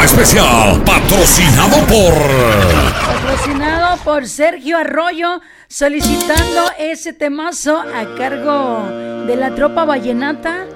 especial, patrocinado por Sergio Arroyo, solicitando ese temazo a cargo de la tropa vallenata